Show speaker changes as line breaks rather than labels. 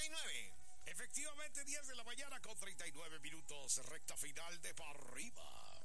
39.
Efectivamente, 10 de la mañana con 39 minutos, recta final de Pa' Arriba.